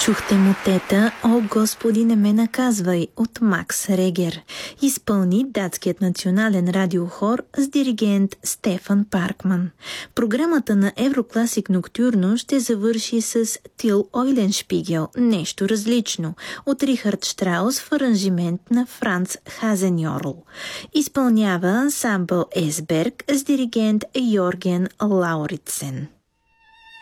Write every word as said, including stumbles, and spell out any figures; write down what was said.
Чухте мотета «О, Господи, не ме наказвай» от Макс Регер. Изпълни датският национален радиохор с диригент Стефан Паркман. Програмата на Еврокласик Ноктюрно ще завърши с Тил Ойленшпигел, нещо различно, от Рихард Штраус в аранжимент на Франц Хазеньорл. Изпълнява ансамбъл Есберг с диригент Йорген Лауритсен.